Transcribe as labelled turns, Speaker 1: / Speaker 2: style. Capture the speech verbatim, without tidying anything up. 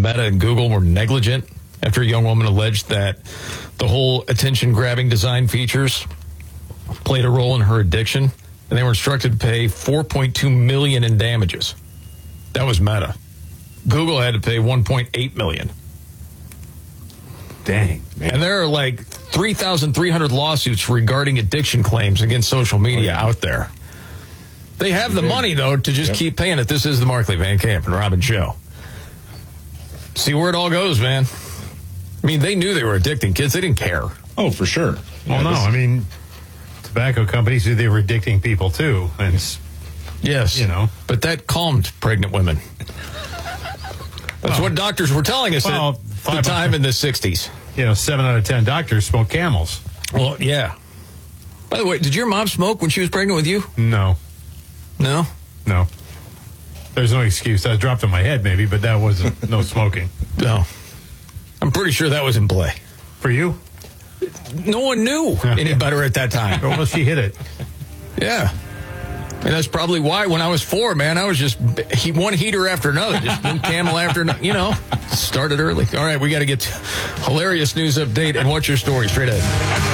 Speaker 1: Meta and Google were negligent after a young woman alleged that the whole attention-grabbing design features played a role in her addiction, and they were instructed to pay four point two million dollars in damages. That was Meta. Google had to pay one point eight million dollars.
Speaker 2: Dang, man.
Speaker 1: And there are like three thousand three hundred lawsuits regarding addiction claims against social media oh, yeah. out there. They have the money, though, to just yep. keep paying it. This is the Markley, Van Camp, and Robin show. See where it all goes, man. I mean, they knew they were addicting kids. They didn't care.
Speaker 2: Oh, for sure.
Speaker 3: Well, yeah, no, this... I mean, tobacco companies knew they were addicting people, too. And
Speaker 1: yes.
Speaker 3: You know.
Speaker 1: But that calmed pregnant women. That's well, what doctors were telling us well, at the time in the sixties.
Speaker 3: You know, seven out of ten doctors smoke Camels.
Speaker 1: Well, yeah. By the way, did your mom smoke when she was pregnant with you?
Speaker 3: No.
Speaker 1: No?
Speaker 3: No. There's no excuse. I dropped on my head, maybe, but that wasn't no smoking.
Speaker 1: No. I'm pretty sure that was in play.
Speaker 3: For you?
Speaker 1: No one knew any better at that time.
Speaker 3: Well, she hit it.
Speaker 1: Yeah. And that's probably why when I was four, man, I was just he, one heater after another. Just one Camel after another. You know, started early. All right, we got to get to hilarious news update and what's your story straight ahead.